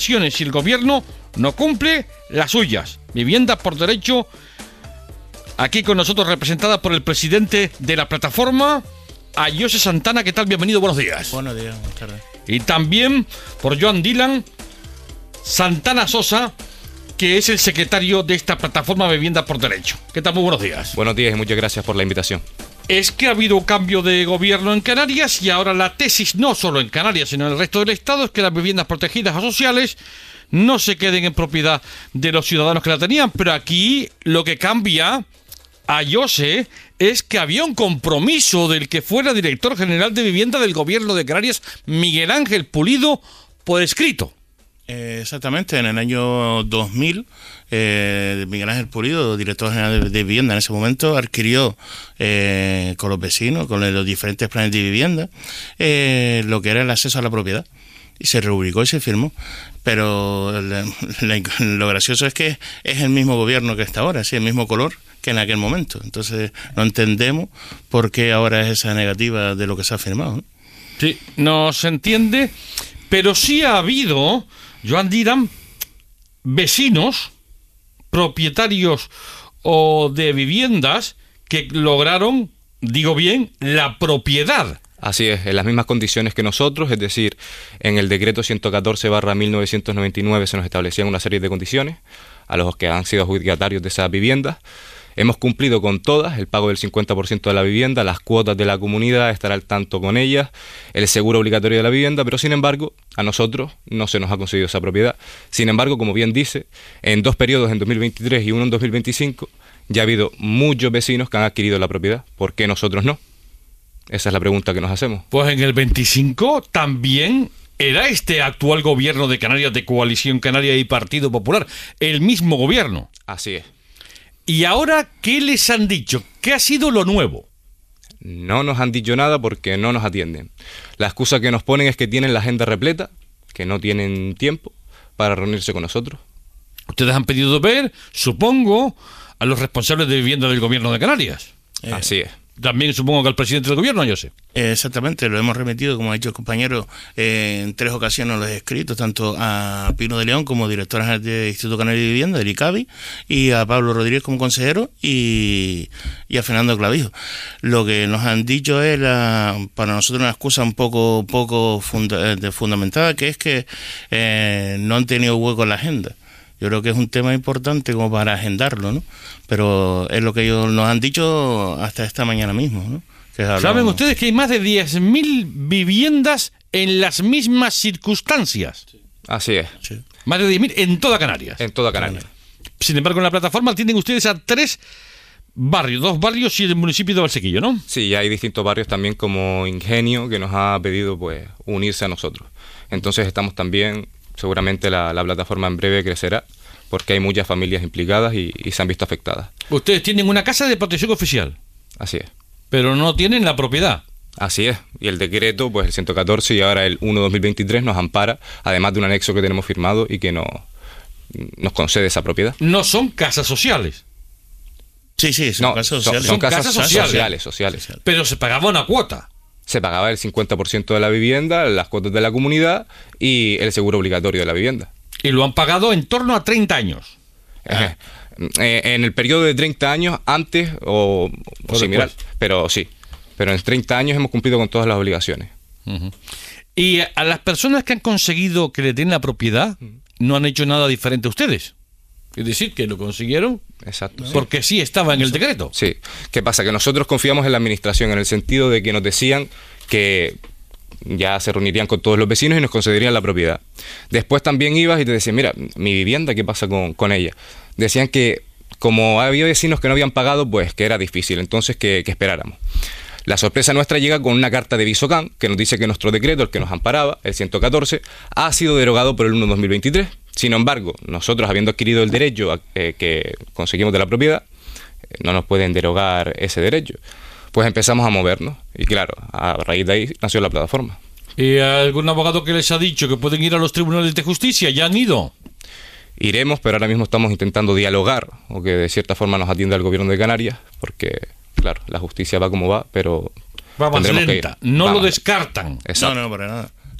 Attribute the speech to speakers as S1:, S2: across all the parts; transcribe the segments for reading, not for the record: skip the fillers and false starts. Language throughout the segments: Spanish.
S1: Si el gobierno no cumple las suyas. Vivienda por derecho, aquí con nosotros representada por el presidente de la plataforma, a José Santana. ¿Qué tal? Bienvenido, buenos días.
S2: Buenos días, buenas tardes.
S1: Y también por Joan Dylan Santana Sosa, que es el secretario de esta plataforma Vivienda por Derecho. ¿Qué tal? Muy buenos días.
S3: Buenos días y muchas gracias por la invitación.
S1: Es que ha habido cambio de gobierno en Canarias y ahora la tesis, no solo en Canarias, sino en el resto del Estado, es que las viviendas protegidas o sociales no se queden en propiedad de los ciudadanos que la tenían. Pero aquí lo que cambia, a José, es que había un compromiso del que fuera director general de vivienda del gobierno de Canarias, Miguel Ángel Pulido, por escrito.
S2: Exactamente, en el año 2000, Miguel Ángel Pulido, director general de vivienda en ese momento, adquirió con los vecinos, con los diferentes planes de vivienda, lo que era el acceso a la propiedad. Y se rubricó y se firmó. Pero lo gracioso es que es el mismo gobierno que está ahora, sí, el mismo color que en aquel momento. Entonces no entendemos por qué ahora es esa negativa de lo que se ha firmado, ¿no?
S1: Sí, no se entiende, pero sí ha habido, Joan Dylan, vecinos, propietarios o de viviendas que lograron, digo bien, la propiedad.
S3: Así es, en las mismas condiciones que nosotros, es decir, en el decreto 114/1999 se nos establecían una serie de condiciones a los que han sido adjudicatarios de esas viviendas. Hemos cumplido con todas, el pago del 50% de la vivienda, las cuotas de la comunidad, estar al tanto con ellas, el seguro obligatorio de la vivienda, pero sin embargo, a nosotros no se nos ha concedido esa propiedad. Sin embargo, como bien dice, en dos periodos, en 2023 y uno en 2025, ya ha habido muchos vecinos que han adquirido la propiedad. ¿Por qué nosotros no? Esa es la pregunta que nos hacemos.
S1: Pues en el 25 también era este actual gobierno de Canarias, de Coalición Canaria y Partido Popular, el mismo gobierno.
S3: Así es.
S1: ¿Y ahora qué les han dicho? ¿Qué ha sido lo nuevo?
S3: No nos han dicho nada porque no nos atienden. La excusa que nos ponen es que tienen la agenda repleta, que no tienen tiempo para reunirse con nosotros.
S1: Ustedes han pedido ver, supongo, a los responsables de vivienda del gobierno de Canarias.
S3: Así es.
S1: También supongo que al presidente del gobierno, yo sé.
S2: Exactamente, lo hemos remitido, como ha dicho el compañero, en 3 ocasiones los he escrito, tanto a Pino de León como director general del Instituto Canario de Vivienda, del ICABI, y a Pablo Rodríguez como consejero, y a Fernando Clavijo. Lo que nos han dicho es, para nosotros, una excusa un poco fundamentada, que es que no han tenido hueco en la agenda. Yo creo que es un tema importante como para agendarlo, ¿no? Pero es lo que ellos nos han dicho hasta esta mañana mismo, ¿no?
S1: ¿Saben ustedes que hay más de 10.000 viviendas en las mismas circunstancias?
S3: Sí. Así es.
S2: Sí.
S1: Más de 10.000 en toda Canarias.
S3: En toda Canarias.
S1: Sin embargo, en la plataforma atienden ustedes a 3 barrios, 2 barrios y el municipio de Valsequillo, ¿no?
S3: Sí, hay distintos barrios también como Ingenio, que nos ha pedido pues unirse a nosotros. Entonces estamos también... Seguramente la plataforma en breve crecerá porque hay muchas familias implicadas y se han visto afectadas. Ustedes
S1: tienen una casa de protección oficial.
S3: Así es.
S1: Pero no tienen la propiedad.
S3: Así es. Y el decreto, pues el 114 y ahora el 1/2023 nos ampara, además de un anexo que tenemos firmado y que nos concede esa propiedad.
S1: No son casas sociales.
S2: Sí, son casas sociales.
S3: Son casas sociales.
S1: Pero se pagaba una cuota.
S3: Se pagaba el 50% de la vivienda, las cuotas de la comunidad y el seguro obligatorio de la vivienda.
S1: Y lo han pagado en torno a 30 años.
S3: En el periodo de 30 años, antes o similar, pero sí. Pero en 30 años hemos cumplido con todas las obligaciones.
S1: Uh-huh. Y a las personas que han conseguido que le den la propiedad, no han hecho nada diferente a ustedes. Es decir, que lo consiguieron.
S3: Exacto.
S1: Porque sí estaba en el decreto.
S3: Sí. ¿Qué pasa? Que nosotros confiamos en la administración en el sentido de que nos decían que ya se reunirían con todos los vecinos y nos concederían la propiedad. Después también ibas y te decían, mira, mi vivienda, ¿qué pasa con ella? Decían que como había vecinos que no habían pagado, pues que era difícil, entonces que esperáramos. La sorpresa nuestra llega con una carta de Visocan que nos dice que nuestro decreto, el que nos amparaba, el 114, ha sido derogado por el 1/2023. Sin embargo, nosotros, habiendo adquirido el derecho que conseguimos de la propiedad, no nos pueden derogar ese derecho. Pues empezamos a movernos y claro, a raíz de ahí nació la plataforma.
S1: ¿Y algún abogado que les ha dicho que pueden ir a los tribunales de justicia? ¿Ya han ido?
S3: Iremos, pero ahora mismo estamos intentando dialogar o que de cierta forma nos atienda el gobierno de Canarias, porque claro, la justicia va como va, pero
S1: va más lenta, no lo descartan.
S3: Exacto.
S2: No, para nada.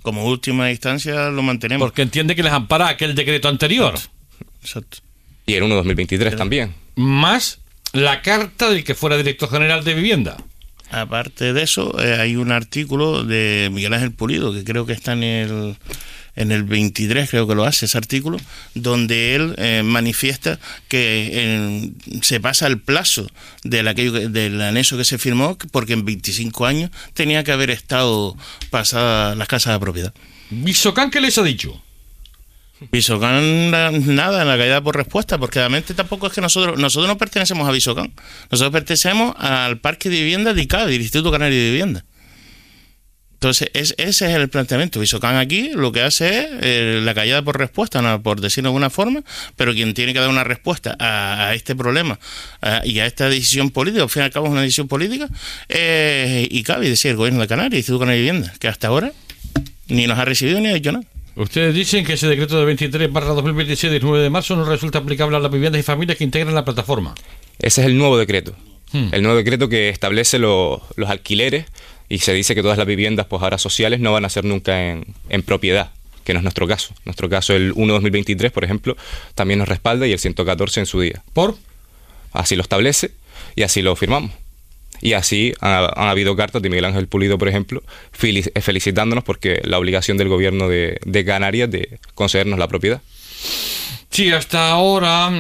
S2: Como última instancia lo mantenemos.
S1: Porque entiende que les ampara aquel decreto anterior.
S2: Exacto.
S3: Y el 1/2023 también.
S1: Más la carta del que fuera director general de vivienda.
S2: Aparte de eso, hay un artículo de Miguel Ángel Pulido, que creo que está en el 23, creo que lo hace ese artículo, donde él manifiesta que se pasa el plazo del anexo que se firmó, porque en 25 años tenía que haber estado pasadas las casas de propiedad.
S1: ¿Visocán qué les ha dicho?
S2: Visocán nada, en la calidad por respuesta, porque realmente tampoco es que nosotros no pertenecemos a Visocán, nosotros pertenecemos al Parque de Vivienda de ICABI, el Instituto Canario de Vivienda. Entonces, ese es el planteamiento. Visocán aquí lo que hace es la callada por respuesta, ¿no? Por decirlo de alguna forma, pero quien tiene que dar una respuesta a este problema y a esta decisión política, al fin y al cabo es una decisión política, ICABI, es decir, el Gobierno de Canarias, el Instituto Canario de Vivienda, que hasta ahora ni nos ha recibido ni ha dicho nada.
S1: Ustedes dicen que ese decreto de 23/2026 del 9 de marzo no resulta aplicable a las viviendas y familias que integran la plataforma.
S3: Ese es el nuevo decreto. El nuevo decreto que establece los alquileres y se dice que todas las viviendas pues ahora sociales no van a ser nunca en propiedad, que no es nuestro caso. Nuestro caso, el 1/2023, por ejemplo, también nos respalda y el 114 en su día.
S1: ¿Por?
S3: Así lo establece y así lo firmamos. Y así han habido cartas de Miguel Ángel Pulido, por ejemplo, felicitándonos porque la obligación del gobierno de Canarias de concedernos la propiedad.
S1: Sí, hasta ahora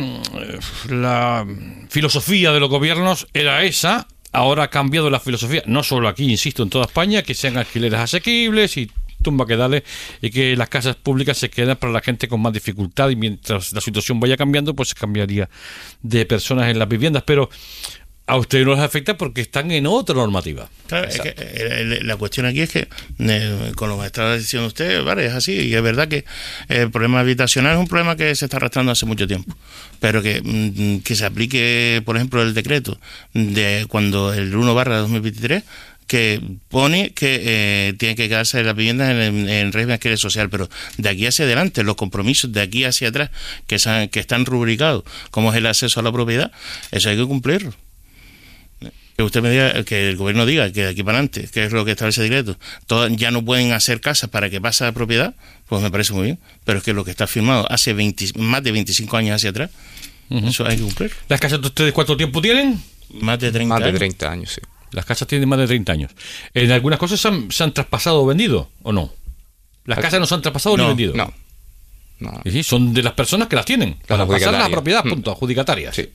S1: la filosofía de los gobiernos era esa. Ahora ha cambiado la filosofía, no solo aquí, insisto, en toda España, que sean alquileres asequibles y tumba que dale, y que las casas públicas se queden para la gente con más dificultad, y mientras la situación vaya cambiando, pues se cambiaría de personas en las viviendas. Pero a ustedes no les afecta porque están en otra normativa.
S2: Claro, es que la cuestión aquí es que, con lo que estaba diciendo usted, vale, es así, y es verdad que el problema habitacional es un problema que se está arrastrando hace mucho tiempo, pero que se aplique, por ejemplo, el decreto de cuando el 1/2023, que pone que tiene que quedarse las viviendas en régimen de alquiler social, pero de aquí hacia adelante, los compromisos de aquí hacia atrás que están rubricados, como es el acceso a la propiedad, eso hay que cumplirlo. Que usted me diga, que el gobierno diga que de aquí para adelante, que es lo que establece el decreto, ya no pueden hacer casas para que pase a propiedad, pues me parece muy bien, pero es que lo que está firmado hace más de 25 años hacia atrás, eso hay que cumplir.
S1: ¿Las casas de ustedes cuánto tiempo tienen?
S2: Más de 30 años.
S3: Más de 30 años, sí.
S1: Las casas tienen más de 30 años. ¿En algunas cosas se han traspasado o vendido o no? ¿Las casas no se han traspasado ni vendido?
S3: No.
S1: Sí, son de las personas que las tienen, para pasarlas a propiedad, punto, adjudicatarias.
S3: Sí.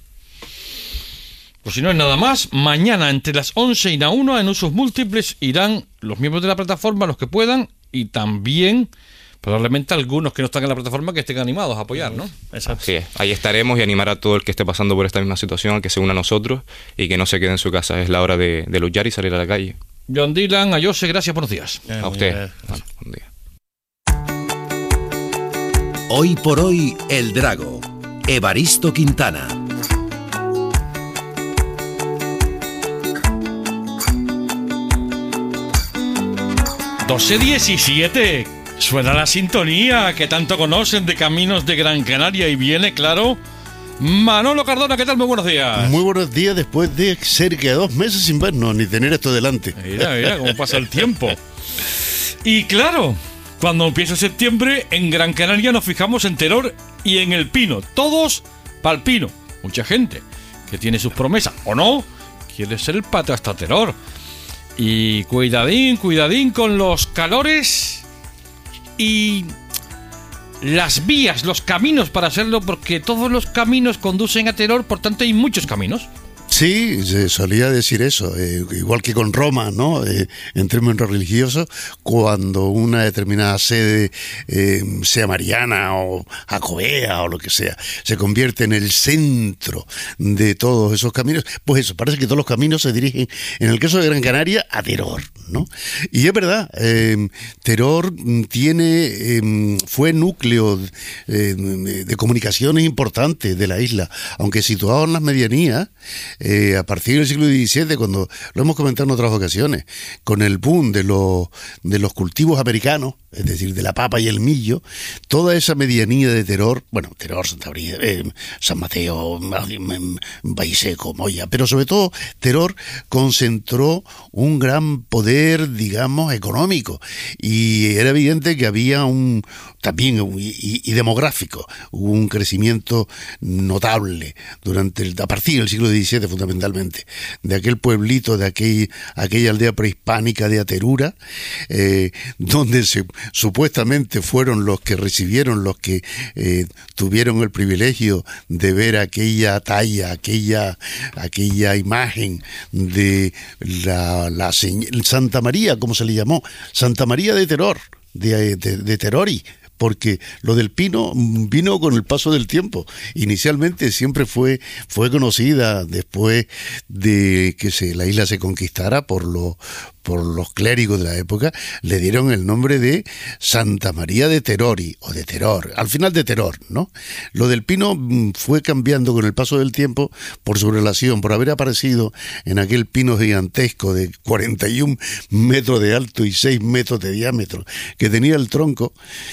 S1: Pues si no es nada más, mañana entre las 11 y la 1 en usos múltiples irán los miembros de la plataforma, los que puedan, y también probablemente algunos que no están en la plataforma que estén animados a apoyar, ¿no?
S2: Exacto.
S3: Así es. Ahí estaremos y animar a todo el que esté pasando por esta misma situación a que se una a nosotros y que no se quede en su casa. Es la hora de luchar y salir a la calle.
S1: John Dylan, a Jose, gracias, buenos días.
S3: A usted. Bueno, buen día.
S4: Hoy por hoy, El Drago. Evaristo Quintana.
S1: ...12:17... Suena la sintonía que tanto conocen de Caminos de Gran Canaria y viene, claro, Manolo Cardona. ¿Qué tal? Muy buenos días.
S5: Muy buenos días después de cerca de 2 meses sin vernos ni tener esto delante.
S1: Mira cómo pasa el tiempo. Y claro, cuando empieza septiembre, en Gran Canaria nos fijamos en Teror y en El Pino. Todos pa'l Pino. Mucha gente que tiene sus promesas, o no, quiere ser el pato hasta Teror. Y cuidadín con los calores y las vías, los caminos para hacerlo, porque todos los caminos conducen a Teror, por tanto hay muchos caminos.
S5: Sí, se solía decir eso, igual que con Roma, ¿no? En términos religiosos, cuando una determinada sede, sea mariana o jacobea o lo que sea, se convierte en el centro de todos esos caminos, pues eso, parece que todos los caminos se dirigen, en el caso de Gran Canaria, a Teror, ¿no? Y es verdad, Teror fue núcleo de comunicaciones importantes de la isla, aunque situado en las medianías, a partir del siglo XVII, cuando lo hemos comentado en otras ocasiones, con el boom de los cultivos americanos, es decir, de la papa y el millo, toda esa medianía de Teror, bueno, Teror, Santa María, San Mateo, Valle Seco, Moya, pero sobre todo Teror concentró un gran poder poder, digamos, económico. Y era evidente que había también y demográfico, hubo un crecimiento notable a partir del siglo XVII fundamentalmente, de aquel pueblito, de aquella aldea prehispánica de Aterura, donde supuestamente fueron los que recibieron, los que tuvieron el privilegio de ver aquella talla, aquella imagen de la Santa María, como se le llamó, Santa María de Teror, de Terori, porque lo del pino vino con el paso del tiempo. Inicialmente siempre fue conocida después de que la isla se conquistara por los clérigos de la época, le dieron el nombre de Santa María de Terori, o de Teror, al final de Teror, ¿no? Lo del pino fue cambiando con el paso del tiempo por su relación, por haber aparecido en aquel pino gigantesco de 41 metros de alto y 6 metros de diámetro, que tenía el tronco,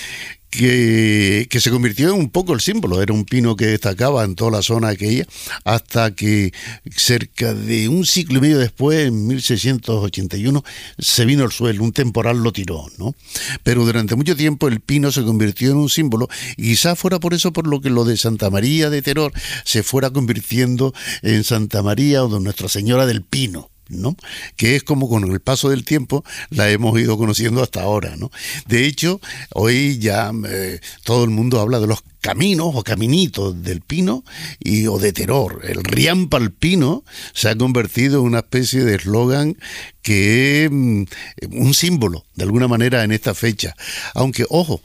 S5: que se convirtió en un poco el símbolo. Era un pino que destacaba en toda la zona aquella, hasta que cerca de un siglo y medio después, en 1681, se vino el suelo, un temporal lo tiró, ¿no? Pero durante mucho tiempo el pino se convirtió en un símbolo, y quizás fuera por eso por lo que lo de Santa María de Teror se fuera convirtiendo en Santa María o de Nuestra Señora del Pino, ¿no? Que es como con el paso del tiempo la hemos ido conociendo hasta ahora, ¿no? De hecho, hoy ya todo el mundo habla de los caminos o caminitos del pino o de Teror. El Riampa al Pino se ha convertido en una especie de eslogan que es un símbolo, de alguna manera, en esta fecha. Aunque, ojo,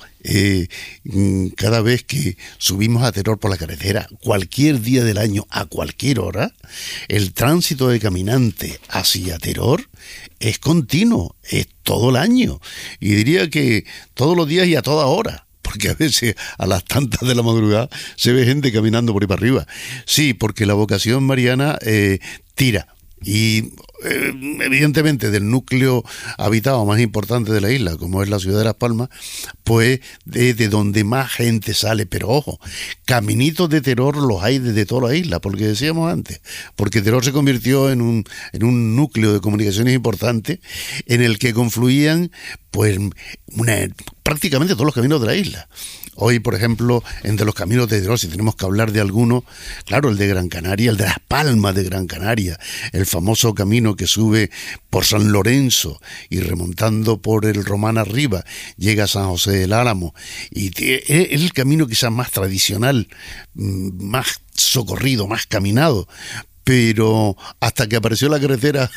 S5: cada vez que subimos a Teror por la carretera, cualquier día del año, a cualquier hora, el tránsito de caminante hacia Teror es continuo, es todo el año. Y diría que todos los días y a toda hora, porque a veces a las tantas de la madrugada se ve gente caminando por ahí para arriba. Sí, porque la vocación mariana tira. Y evidentemente del núcleo habitado más importante de la isla, como es la ciudad de Las Palmas, pues de donde más gente sale. Pero ojo, caminitos de Teror los hay desde toda la isla, porque decíamos antes, porque Teror se convirtió en un núcleo de comunicaciones importante en el que confluían pues prácticamente todos los caminos de la isla. Hoy, por ejemplo, entre los caminos de Teror, si tenemos que hablar de alguno, claro, el de Gran Canaria, el de Las Palmas de Gran Canaria, el famoso camino que sube por San Lorenzo y remontando por el Román arriba, llega a San José del Álamo, y es el camino quizás más tradicional, más socorrido, más caminado. Pero hasta que apareció la carretera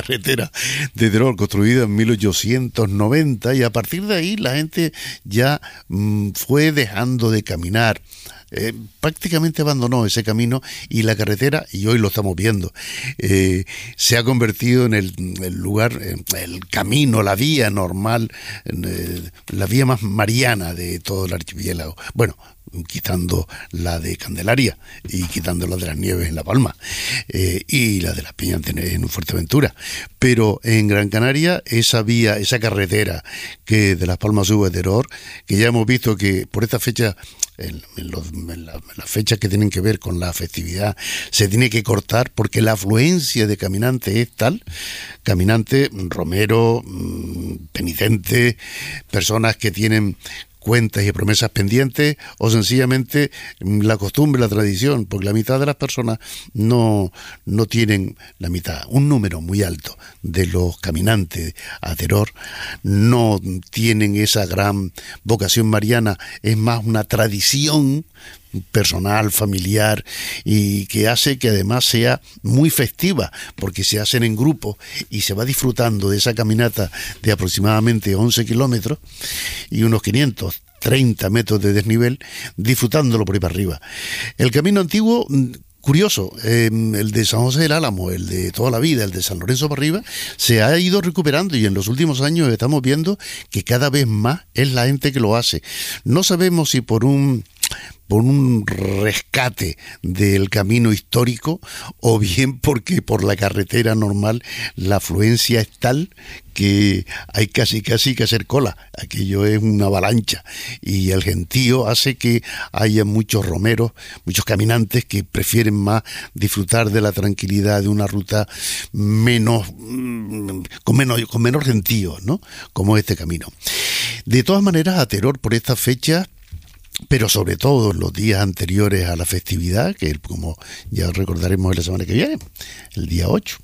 S5: de Teror, construida en 1890, y a partir de ahí la gente ya fue dejando de caminar. Prácticamente abandonó ese camino, y la carretera, y hoy lo estamos viendo, se ha convertido en el lugar, el camino, la vía normal, la vía más mariana de todo el archipiélago. Bueno, quitando la de Candelaria y quitando la de las Nieves en La Palma, y la de las Peñas en Fuerteventura. Pero en Gran Canaria, esa vía, esa carretera que de Las Palmas sube a Teror, que ya hemos visto que por esta fecha, en las fechas que tienen que ver con la festividad, se tiene que cortar porque la afluencia de caminantes es tal, caminantes, romeros, penitentes, personas que tienen cuentas y promesas pendientes, o sencillamente la costumbre, la tradición, porque la mitad de las personas no tienen, la mitad, un número muy alto de los caminantes a Teror no tienen esa gran vocación mariana, es más una tradición personal, familiar, y que hace que además sea muy festiva, porque se hacen en grupo y se va disfrutando de esa caminata de aproximadamente 11 kilómetros y unos 530 metros de desnivel, disfrutándolo por ahí para arriba. El camino antiguo, curioso, el de San José del Álamo, el de toda la vida, el de San Lorenzo para arriba, se ha ido recuperando, y en los últimos años estamos viendo que cada vez más es la gente que lo hace. No sabemos si por un por un rescate del camino histórico, o bien porque por la carretera normal la afluencia es tal que hay casi que hacer cola. Aquello es una avalancha y el gentío hace que haya muchos romeros, muchos caminantes que prefieren más disfrutar de la tranquilidad de una ruta con menos gentío, ¿no? Como este camino. De todas maneras, a Teror por estas fechas, pero sobre todo en los días anteriores a la festividad, que como ya recordaremos la semana que viene, el día 8,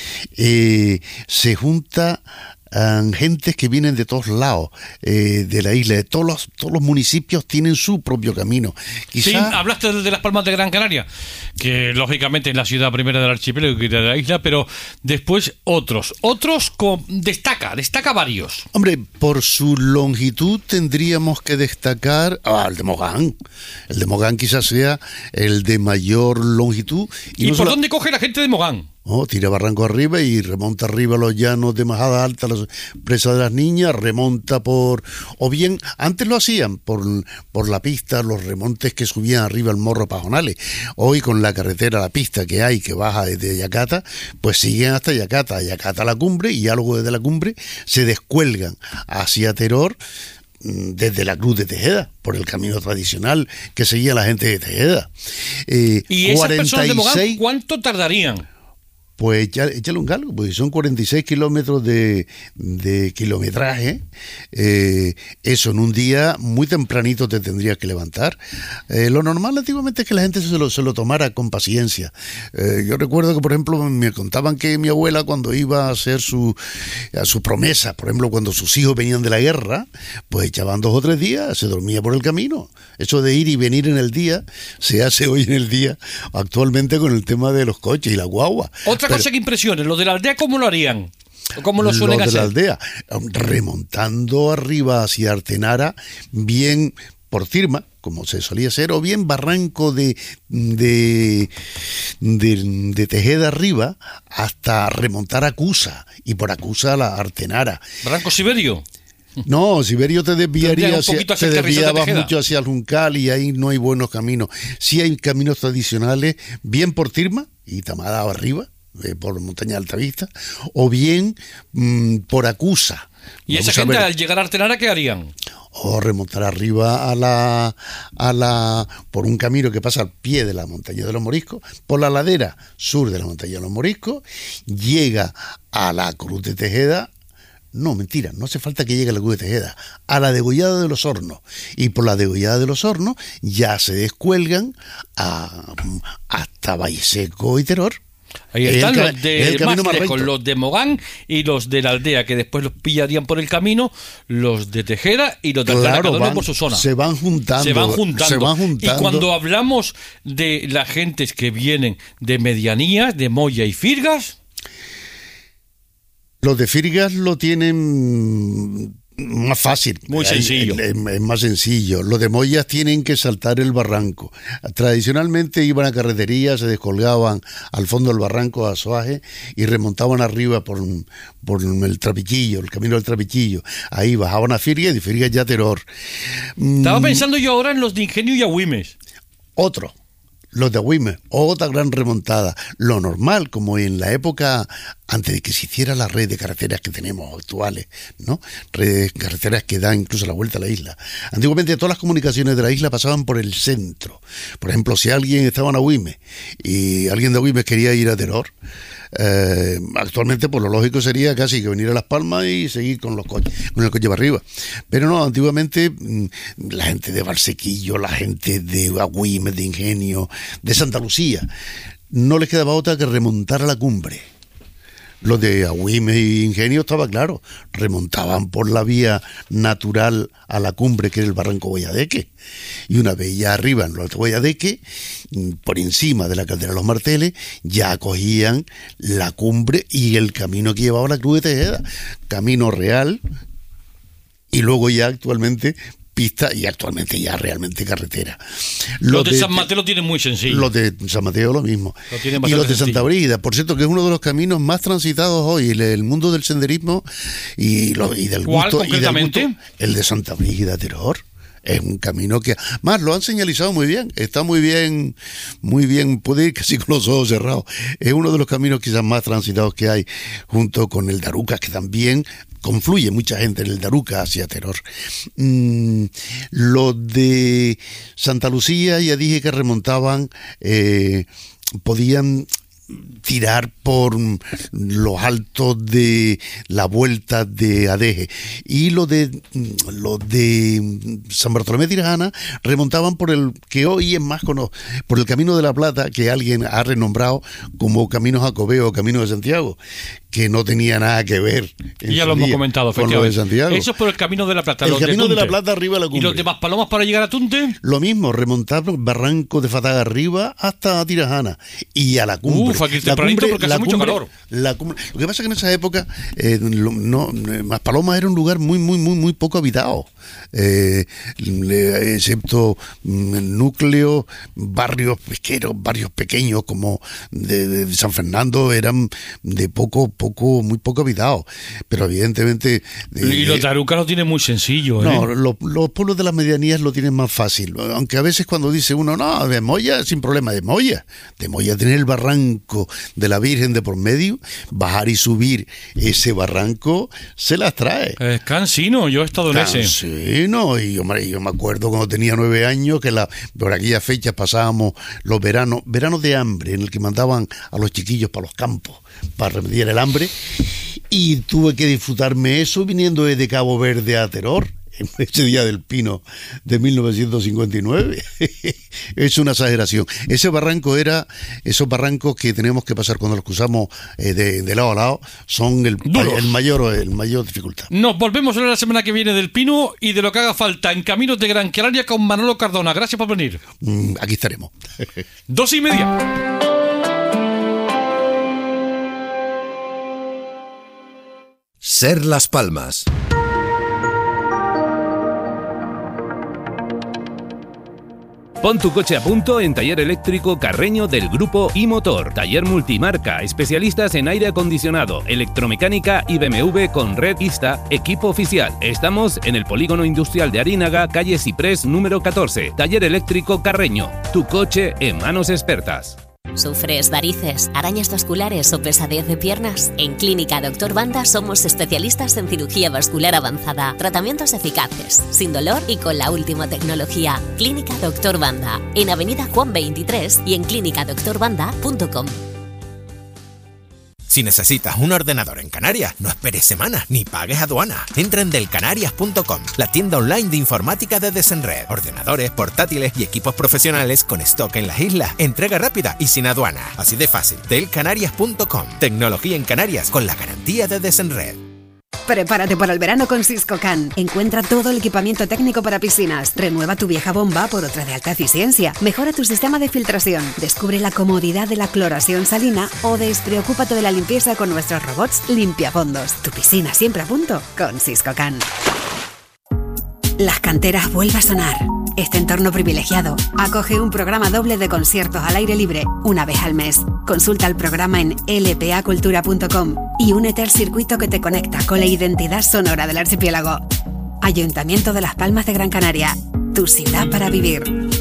S5: se junta gentes que vienen de todos lados de la isla, de todos los municipios tienen su propio camino.
S1: Sí, hablaste de Las Palmas de Gran Canaria, que lógicamente es la ciudad primera del archipiélago y de la isla, pero después otros destaca varios.
S5: Hombre, por su longitud tendríamos que destacar el de Mogán. El de Mogán quizás sea el de mayor longitud.
S1: ¿Y por dónde coge la gente de Mogán?
S5: Tira barranco arriba y remonta arriba los llanos de Majada Alta, las presas de las Niñas, remonta o bien, antes lo hacían por la pista, los remontes que subían arriba al Morro Pajonales. Hoy con la carretera, la pista que hay, que baja desde Yacata, pues siguen hasta Yacata a la cumbre, y ya luego desde la cumbre se descuelgan hacia Teror, desde la Cruz de Tejeda, por el camino tradicional que seguía la gente de Tejeda.
S1: ¿Y esas personas de Mogán cuánto tardarían?
S5: Pues échale un galgo, pues son 46 kilómetros de kilometraje. Eso en un día muy tempranito te tendrías que levantar. Lo normal antiguamente es que la gente se lo tomara con paciencia. Yo recuerdo que, por ejemplo, me contaban que mi abuela, cuando iba a hacer su promesa, por ejemplo, cuando sus hijos venían de la guerra, pues echaban 2 o 3 días, se dormía por el camino. Eso de ir y venir en el día se hace hoy en el día, actualmente, con el tema de los coches y la guagua.
S1: Otra cosa que impresione, los de la aldea, ¿cómo lo harían? ¿Cómo lo suelen hacer?
S5: Los de la aldea, remontando arriba hacia Artenara, bien por Tirma, como se solía hacer, o bien barranco de Tejeda arriba hasta remontar a Cusa, y por Acusa a la Artenara.
S1: ¿Barranco Siberio?
S5: No, Siberio te desviabas
S1: de
S5: mucho hacia el Juncal, y ahí no hay buenos caminos. Sí hay caminos tradicionales, bien por Tirma y Tamada arriba, por Montaña Altavista, o bien por Acusa.
S1: ¿Y esa gente al llegar a Artenara qué harían?
S5: O remontar arriba por un camino que pasa al pie de la Montaña de los Moriscos, por la ladera sur de la Montaña de los Moriscos, llega a la Cruz de Tejeda. No, mentira, no hace falta que llegue a la Cruz de Tejeda, a la Degollada de los Hornos. Y por la Degollada de los Hornos ya se descuelgan hasta Valleseco y Teror.
S1: Ahí están los de más lejos, los de Mogán y los de la aldea, que después los pillarían por el camino, los de Tejeda y los de Artenara, cada uno por su zona.
S5: Se van juntando.
S1: Y cuando hablamos de las gentes que vienen de Medianías, de Moya y Firgas,
S5: los de Firgas lo tienen más fácil.
S1: Muy sencillo.
S5: Es más sencillo. Los de Moyas tienen que saltar el barranco. Tradicionalmente iban a carretería, se descolgaban al fondo del barranco a Soaje y remontaban arriba por el Trapichillo, el camino del Trapichillo. Ahí bajaban a Firgas y de Firgas ya Teror.
S1: Estaba pensando yo ahora en los de Ingenio y Agüimes.
S5: Los de Agüimes, otra gran remontada. Lo normal, como en la época antes de que se hiciera la red de carreteras que tenemos actuales, ¿no? Redes carreteras que dan incluso la vuelta a la isla. Antiguamente todas las comunicaciones de la isla pasaban por el centro. Por ejemplo, si alguien estaba en Agüimes y alguien de Agüimes quería ir a Teror, actualmente pues lo lógico sería casi que venir a Las Palmas y seguir con el coche para arriba. Pero no, antiguamente la gente de Valsequillo, la gente de Agüimes, de Ingenio, de Santa Lucía, no les quedaba otra que remontar a la cumbre. Los de Agüimes y Ingenio estaba claro, remontaban por la vía natural a la cumbre, que era el barranco Boyadeque, y una vez ya arriba en el alto Boyadeque, por encima de la caldera de los Marteles, ya cogían la cumbre y el camino que llevaba a la Cruz de Tejeda, camino real, y luego ya actualmente pista, y actualmente ya realmente carretera.
S1: Los de San Mateo lo tienen muy sencillo.
S5: Los de San Mateo lo mismo. Y los de Santa Brígida, por cierto, que es uno de los caminos más transitados hoy en el mundo del senderismo y del gusto.
S1: ¿Cuál concretamente?
S5: El de Santa Brígida Teror. Es un camino que, más lo han señalizado muy bien, está muy bien, puede ir casi con los ojos cerrados. Es uno de los caminos quizás más transitados que hay, junto con el Daruca, que también confluye mucha gente en el Daruca hacia Teror. Los de Santa Lucía, ya dije que remontaban, podían tirar por los altos de la vuelta de Adeje, y los de San Bartolomé de Tirajana remontaban por el que hoy es más conocido, por el Camino de la Plata, que alguien ha renombrado como Camino Jacobeo o Camino de Santiago, que no tenía nada que ver.
S1: Y ya lo hemos comentado,
S5: con lo de Santiago.
S1: Eso es por el Camino de la Plata.
S5: El Camino de la Plata arriba de la cumbre.
S1: ¿Y los de Maspalomas para llegar a Tunte?
S5: Lo mismo, remontar Barranco de Fataga arriba hasta Tirajana y a la cumbre.
S1: Aquí tempranito porque hace mucho calor.
S5: Lo que pasa es que en esa época Maspalomas era un lugar muy poco habitado, excepto núcleos, barrios pesqueros, barrios pequeños como de San Fernando, eran de muy poco habitados. Pero evidentemente...
S1: y los Daruca lo tienen muy sencillo.
S5: No, los pueblos de las medianías lo tienen más fácil. Aunque a veces cuando dice uno, no, de Moya, sin problema, de Moya tener el barranco de la Virgen de por medio, bajar y subir ese barranco, se las trae.
S1: Es cansino, yo he estado en ese.
S5: Cansino, y yo me acuerdo cuando tenía 9 años que por aquellas fechas pasábamos los veranos de hambre, en el que mandaban a los chiquillos para los campos para remediar el hambre, y tuve que disfrutarme eso viniendo desde Cabo Verde a Teror en ese día del Pino de 1959. Es una exageración. Esos barrancos que tenemos que pasar cuando los cruzamos de lado a lado son el mayor dificultad.
S1: Nos volvemos a ver la semana que viene del Pino y de lo que haga falta en Caminos de Gran Canaria con Manolo Cardona. Gracias por venir.
S5: Aquí estaremos.
S1: 2:30.
S4: Ser Las Palmas.
S6: Pon tu coche a punto en Taller Eléctrico Carreño del Grupo iMotor. Taller multimarca, especialistas en aire acondicionado, electromecánica y BMW con red Ista, equipo oficial. Estamos en el Polígono Industrial de Arínaga, calle Ciprés número 14. Taller Eléctrico Carreño. Tu coche en manos expertas.
S7: ¿Sufres varices, arañas vasculares o pesadez de piernas? En Clínica Dr. Banda somos especialistas en cirugía vascular avanzada, tratamientos eficaces, sin dolor y con la última tecnología. Clínica Dr. Banda, en Avenida Juan 23 y en clinicadoctorbanda.com.
S8: Si necesitas un ordenador en Canarias, no esperes semanas ni pagues aduana. Entra en delcanarias.com, la tienda online de informática de Desenred. Ordenadores, portátiles y equipos profesionales con stock en las islas. Entrega rápida y sin aduana. Así de fácil. Delcanarias.com. Tecnología en Canarias con la garantía de Desenred.
S9: Prepárate para el verano con Siscocan. Encuentra todo el equipamiento técnico para piscinas. Renueva tu vieja bomba por otra de alta eficiencia. Mejora tu sistema de filtración. Descubre la comodidad de la cloración salina o despreocúpate de la limpieza con nuestros robots limpiafondos. Tu piscina siempre a punto con Siscocan. Las Canteras vuelve a sonar. Este entorno privilegiado acoge un programa doble de conciertos al aire libre una vez al mes. Consulta el programa en lpacultura.com y únete al circuito que te conecta con la identidad sonora del archipiélago. Ayuntamiento de Las Palmas de Gran Canaria, tu ciudad para vivir.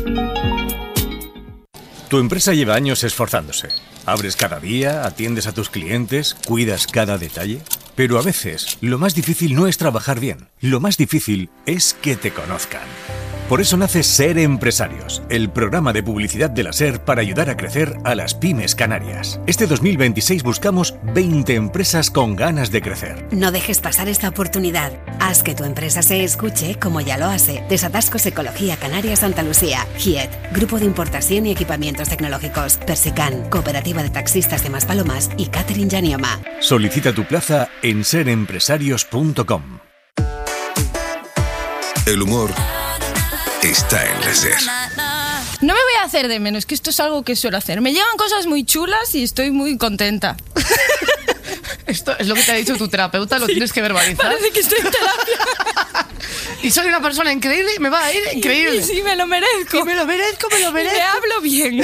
S10: Tu empresa lleva años esforzándose. Abres cada día, atiendes a tus clientes, cuidas cada detalle. Pero a veces, lo más difícil no es trabajar bien. Lo más difícil es que te conozcan. Por eso nace Ser Empresarios, el programa de publicidad de la SER para ayudar a crecer a las pymes canarias. Este 2026 buscamos 20 empresas con ganas de crecer.
S9: No dejes pasar esta oportunidad. Haz que tu empresa se escuche como ya lo hace. Desatascos Ecología Canaria Santa Lucía, GIET, Grupo de Importación y Equipamientos Tecnológicos, Persican, Cooperativa de Taxistas de Maspalomas y Catering Yanioma.
S10: Solicita tu plaza en serempresarios.com.
S11: El humor está en la SER.
S12: No me voy a hacer de menos, que esto es algo que suelo hacer. Me llegan cosas muy chulas y estoy muy contenta.
S13: Esto es lo que te ha dicho tu terapeuta, lo tienes que verbalizar.
S12: Parece que estoy en terapia.
S13: Y soy una persona increíble y me va a ir increíble.
S12: Y sí, me lo merezco.
S13: Y me lo merezco.
S12: Y me hablo bien.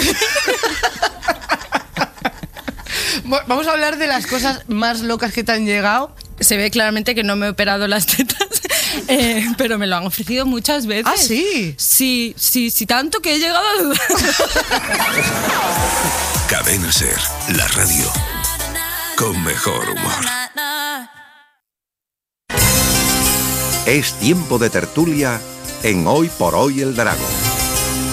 S13: Vamos a hablar de las cosas más locas que te han llegado.
S12: Se ve claramente que no me he operado las tetas. Pero me lo han ofrecido muchas veces.
S13: ¿Ah, sí?
S12: Sí, tanto que he llegado a dudar.
S11: Cadena Ser, la radio con mejor humor.
S4: Es tiempo de tertulia en Hoy por Hoy el Drago.